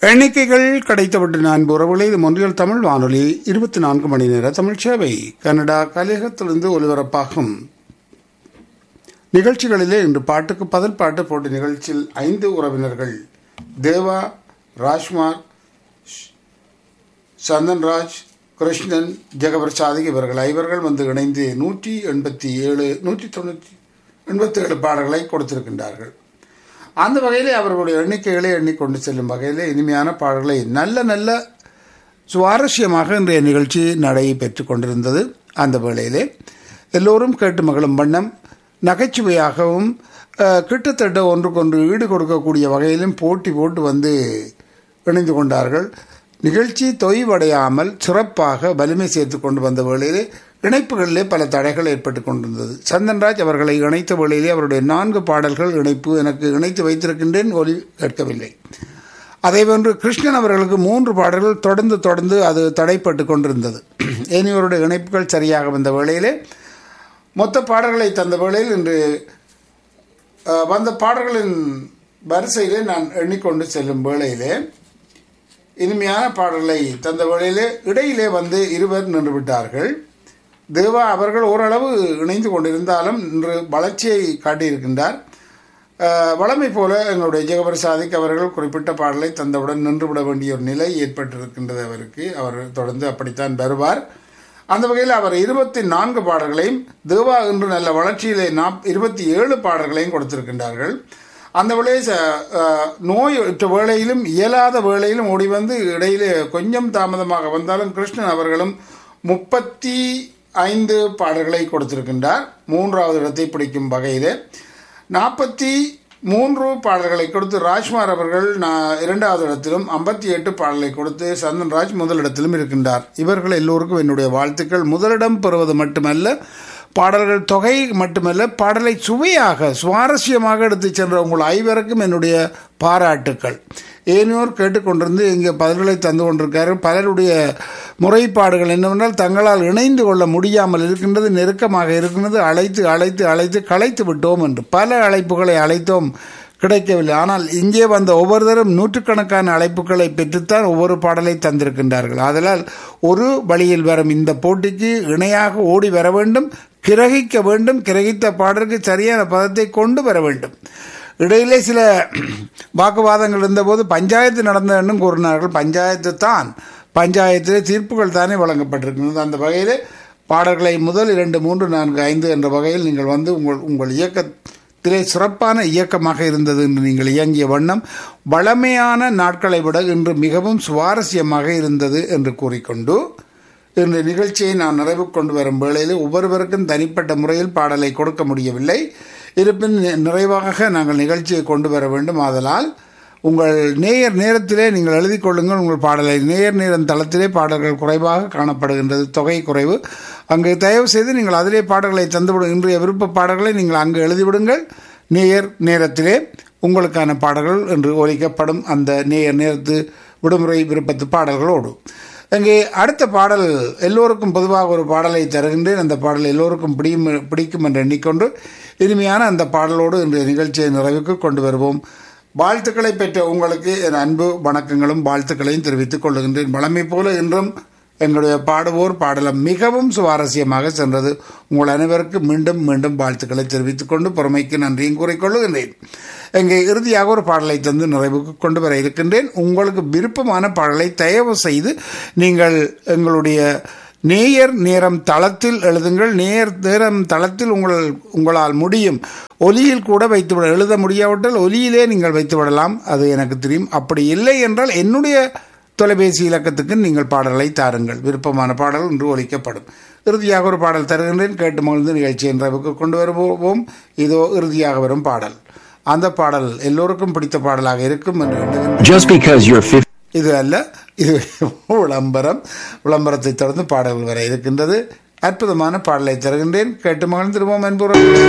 எண்ணிக்கைகள் கிடைத்தவிட்டு நான் உறவுகளை இது மொன்றியல் தமிழ் வானொலி 24 மணி நேர தமிழ் சேவை கனடா கலையகத்திலிருந்து ஒலிபரப்பாகும் நிகழ்ச்சிகளிலே இன்று பாட்டுக்கு பதில் பாட்டு போட்டி நிகழ்ச்சியில் 5 உறவினர்கள் தேவா, ராஜ்குமார், சந்தன்ராஜ், கிருஷ்ணன், ஜெகபிரசாதி இவர்கள் 5 வந்து இணைந்து 187 பாடல்களை கொடுத்திருக்கின்றார்கள். அந்த வகையிலே அவர்களுடைய எண்ணிக்கைகளை எண்ணிக்கொண்டு செல்லும் வகையிலே இனிமையான பாடல்களை நல்ல சுவாரஸ்யமாக இன்றைய நிகழ்ச்சி நடைபெற்றுக் கொண்டிருந்தது. அந்த வேளையிலே எல்லோரும் கேட்டு மகளும் வண்ணம் நகைச்சுவையாகவும் கிட்டத்தட்ட ஒன்றுக்கொன்று ஈடு கொடுக்கக்கூடிய வகையிலும் போட்டி போட்டு வந்து இணைந்து கொண்டார்கள். நிகழ்ச்சி தொய்வடையாமல் சிறப்பாக வலிமை சேர்த்து கொண்டு வந்த வேளையிலே இணைப்புகளிலே பல தடைகள் ஏற்பட்டு கொண்டிருந்தது. சந்தன்ராஜ் அவர்களை இணைத்த வேளையிலே அவருடைய 4 பாடல்கள் இணைப்பு எனக்கு இணைத்து வைத்திருக்கின்றேன், ஒலி கேட்கவில்லை. அதேபோன்று கிருஷ்ணன் அவர்களுக்கு 3 பாடல்கள் தொடர்ந்து அது தடைப்பட்டு கொண்டிருந்தது. இவருடைய இணைப்புகள் சரியாக வந்த வேளையிலே மொத்த பாடல்களை தந்த வேளையில் இன்று வந்த பாடல்களின் வரிசையிலே நான் எண்ணிக்கொண்டு செல்லும் வேளையிலே இனிமையான பாடல்களை தந்த வேளையிலே இடையிலே வந்து 2 நின்று விட்டார்கள். தேவா அவர்கள் ஓரளவு இணைந்து கொண்டிருந்தாலும் இன்று வளர்ச்சியை காட்டியிருக்கின்றார். வளமை போல எங்களுடைய ஜெகபிரசாதிக் அவர்கள் குறிப்பிட்ட பாடலை தந்தவுடன் நின்றுவிட வேண்டிய ஒரு நிலை ஏற்பட்டிருக்கின்றது அவருக்கு. அவர் தொடர்ந்து அப்படித்தான் வருவார். அந்த வகையில் அவர் 24 பாடல்களையும், தேவா இன்று நல்ல வளர்ச்சியிலே 27 பாடல்களையும் கொடுத்திருக்கின்றார்கள். அந்த வேளையை நோய் வேளையிலும் இயலாத வேளையிலும் ஓடி வந்து இடையிலே கொஞ்சம் தாமதமாக வந்தாலும் கிருஷ்ணன் அவர்களும் 35 பாடல்களை கொடுத்திருக்கின்றார். 3வது இடத்தை பிடிக்கும் வகையிலே 43 பாடல்களை கொடுத்து ராஜ்குமார் அவர்கள் 2வது இடத்திலும் 58 பாடல்களை கொடுத்து சந்தன்ராஜ் முதலிடத்திலும் இருக்கின்றார். இவர்கள் எல்லோருக்கும் என்னுடைய வாழ்த்துக்கள். முதலிடம் பெறுவது மட்டுமல்ல, பாடல்கள் தொகை மட்டுமல்ல, பாடலை சுவையாக சுவாரஸ்யமாக எடுத்து சென்ற உங்கள் 5 என்னுடைய பாராட்டுக்கள். ஏனையோர் கேட்டுக்கொண்டிருந்து இங்கே பதில்களை தந்து கொண்டிருக்காரு. பலருடைய முறைப்பாடுகள் என்னவென்றால் தங்களால் இணைந்து கொள்ள முடியாமல் இருக்கின்றது, நெருக்கமாக இருக்கின்றது, அழைத்து களைத்து விட்டோம் என்று. பல அழைப்புகளை அழைத்தோம், கிடைக்கவில்லை. ஆனால் இங்கே வந்த ஒவ்வொருத்தரும் 100கணக்கான அழைப்புகளை பெற்றுத்தான் ஒவ்வொரு பாடலை தந்திருக்கின்றார்கள். ஆதலால் ஒரு வழியில் வரும் இந்த போட்டிக்கு இணையாக ஓடி வர வேண்டும், கிரகிக்க வேண்டும், கிரகித்த பாடலுக்கு சரியான பதத்தை கொண்டு வர வேண்டும். இடையிலே சில வாக்குவாதங்கள் இருந்தபோது பஞ்சாயத்து நடந்ததுன்னு கூறினார்கள். பஞ்சாயத்திலே தீர்ப்புகள் தானே வழங்கப்பட்டிருக்கிறது. அந்த வகையில் பாடல்களை முதல் 2, 3, 4, 5 என்ற வகையில் நீங்கள் வந்து உங்கள் இயக்கத்திலே சிறப்பான இயக்கமாக இருந்தது என்று நீங்கள் இயங்கிய வண்ணம் வளமையான நாட்களை விட இன்று மிகவும் சுவாரஸ்யமாக இருந்தது என்று கூறிக்கொண்டு இந்த நிகழ்ச்சியை நான் நிறைவு கொண்டு வரும் வேளையில் ஒவ்வொருவருக்கும் தனிப்பட்ட முறையில் பாடலை கொடுக்க முடியவில்லை. இருப்பின் நிறைவாக நாங்கள் நிகழ்ச்சியை கொண்டு வர வேண்டும். ஆதலால் உங்கள் நேரத்திலே நீங்கள் எழுதி கொள்ளுங்கள் உங்கள் பாடலை. நேரம் தளத்திலே பாடல்கள் குறைவாக காணப்படுகின்றது, தொகை குறைவு. அங்கு தயவு செய்து நீங்கள் அதிலே பாடல்களை தந்துவிடும். இன்றைய விருப்ப பாடல்களை நீங்கள் அங்கு எழுதிவிடுங்கள். நேரத்திலே உங்களுக்கான பாடல்கள் என்று ஒலிக்கப்படும். அந்த நேரத்து விடுமுறை விருப்பத்து பாடல்களோடு அங்கே அடுத்த பாடல் எல்லோருக்கும் பொதுவாக ஒரு பாடலை தருகின்றேன். அந்த பாடல் எல்லோருக்கும் பிடிக்கும் என்று எண்ணிக்கொண்டு இனிமையான அந்த பாடலோடு இன்றைய நிகழ்ச்சியை நிறைவுக்கு கொண்டு வருவோம். வாழ்த்துக்களை பெற்ற உங்களுக்கு என் அன்பு வணக்கங்களும் வாழ்த்துக்களையும் தெரிவித்துக் கொள்ளுகின்றேன். வளமை போல இன்றும் எங்களுடைய பாடுவோர் பாடலம் மிகவும் சுவாரஸ்யமாக சென்றது. உங்கள் அனைவருக்கும் மீண்டும் வாழ்த்துக்களை தெரிவித்துக் கொண்டு பொறுமைக்கு நன்றியும் கூறிக்கொள்ளுகின்றேன். இங்கே இறுதியாக ஒரு பாடலை தந்து நிறைவுக்கு கொண்டு வர இருக்கின்றேன். உங்களுக்கு விருப்பமான பாடலை தயவு செய்து நீங்கள் எங்களுடைய நேரம் தளத்தில் எழுதுங்கள். நேரம் தளத்தில் உங்களால் முடியும் ஒலியில் கூட வைத்துவிட, எழுத முடியாவிட்டால் ஒலியிலே நீங்கள் வைத்துவிடலாம், அது எனக்கு தெரியும். அப்படி இல்லை என்றால் என்னுடைய தொலைபேசி இலக்கத்துக்கு நீங்கள் பாடல்களை தாருங்கள். விருப்பமான பாடல் இன்று ஒலிக்கப்படும். இறுதியாக ஒரு பாடல் தருகின்றேன், கேட்டு மகிழ்ந்து நிகழ்ச்சி என்றவுக்கு கொண்டு வருவோம். இதோ இறுதியாக வரும் பாடல். அந்த பாடல் எல்லோருக்கும் பிடித்த பாடலாக இருக்கும் என்று இது அல்ல, இது விளம்பரத்தை தொடர்ந்து பாடல்கள் வர இருக்கின்றது. அற்புதமான பாடலை தருகின்றேன், கேட்டு மகிழ்ந்திருவோம் என்போம்.